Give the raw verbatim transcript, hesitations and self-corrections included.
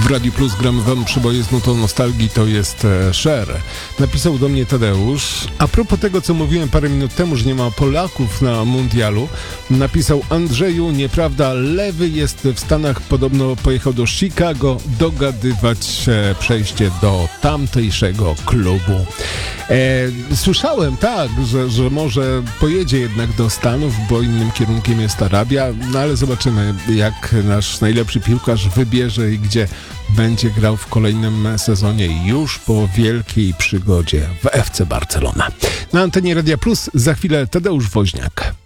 W Radiu Plus gramy wam przyboje z nutą nostalgii, to jest e, Cher. Napisał do mnie Tadeusz. A propos tego, co mówiłem parę minut temu, że nie ma Polaków na mundialu, napisał: Andrzeju, nieprawda, lewy jest w Stanach, podobno pojechał do Chicago dogadywać się przejście do tamtejszego klubu. E, słyszałem, tak, że, że może pojedzie jednak do Stanów, bo innym kierunkiem jest Arabia, no ale zobaczymy, jak nasz najlepszy piłkarz wybierze i gdzie będzie grał w kolejnym sezonie już po wielkiej przygodzie w F C Barcelona. Na antenie Radia Plus za chwilę Tadeusz Woźniak.